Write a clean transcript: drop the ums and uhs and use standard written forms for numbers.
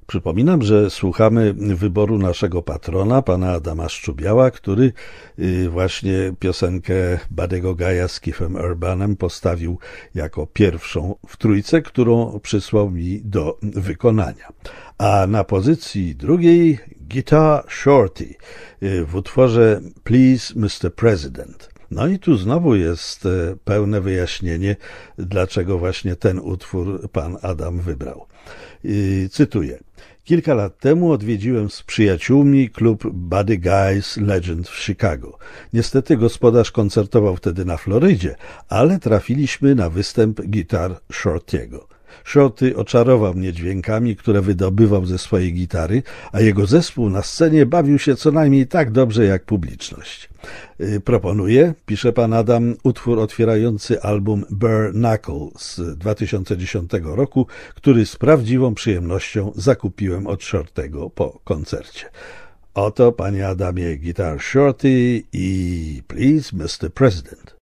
Przypominam, że słuchamy wyboru naszego patrona, pana Adama Szczubiała, który właśnie piosenkę Buddy'ego Guy'a z Keithem Urbanem postawił jako pierwszą w trójce, którą przysłał mi do wykonania. A na pozycji drugiej Guitar Shorty w utworze Please Mr. President. No i tu znowu jest pełne wyjaśnienie, dlaczego właśnie ten utwór pan Adam wybrał. Cytuję. Kilka lat temu odwiedziłem z przyjaciółmi klub Buddy Guy's Legend w Chicago. Niestety gospodarz koncertował wtedy na Florydzie, ale trafiliśmy na występ Guitar Shorty'ego. Shorty oczarował mnie dźwiękami, które wydobywał ze swojej gitary, a jego zespół na scenie bawił się co najmniej tak dobrze jak publiczność. Proponuję, pisze pan Adam, utwór otwierający album Bare Knuckle z 2010 roku, który z prawdziwą przyjemnością zakupiłem od Shorty'ego po koncercie. Oto, panie Adamie, Guitar Shorty i Please Mr. President.